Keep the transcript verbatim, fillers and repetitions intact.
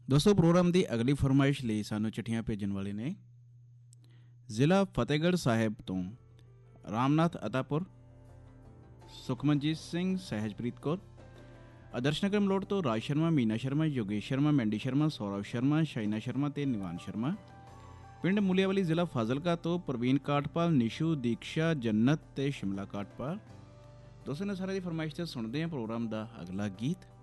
दोस्तों प्रोग्राम की अगली फरमाइश ਲਈ ਸਾਨੂੰ ਚਿੱਠੀਆਂ ਭੇਜਣ ਵਾਲੇ ਨੇ ਜ਼ਿਲ੍ਹਾ ਫਤਿਹਗੜ੍ਹ ਸਾਹਿਬ ਤੋਂ ਰਾਮਨਾਥ ਅਤਾਪੁਰ, ਸੁਖਮਨਜੀਤ ਸਿੰਘ, ਸਹਿਜਪ੍ਰੀਤ ਕੌਰ, ਆਦਰਸ਼ ਨਗਰ ਮਲੋਟ ਤੋਂ ਰਾਜ ਸ਼ਰਮਾ, ਮੀਨਾ ਸ਼ਰਮਾ, ਯੋਗੇਸ਼ ਸ਼ਰਮਾ, ਮੈਂਡੀ ਸ਼ਰਮਾ, ਸੌਰਵ ਸ਼ਰਮਾ, ਸ਼ਾਇਨਾ ਸ਼ਰਮਾ ਤੇ ਨਿਵਾਨ ਸ਼ਰਮਾ। ਪਿੰਡ ਮੂਲੀਆਵਾਲੀ ਜ਼ਿਲ੍ਹਾ ਫਾਜ਼ਿਲਕਾ ਤੋਂ ਪ੍ਰਵੀਨ ਕਾਠਪਾਲ, ਨਿਸ਼ੂ, ਦੀਕਸ਼ਾ, ਜੰਨਤ ਤੇ ਸ਼ਿਮਲਾ ਕਾਠਪਾਲ। ਦੋਸਤੋ ਨੇ ਸਾਰਿਆਂ ਦੀ ਫਰਮਾਇਸ਼ ਤੇ ਸੁਣਦੇ ਹਾਂ ਪ੍ਰੋਗਰਾਮ ਦਾ ਅਗਲਾ ਗੀਤ।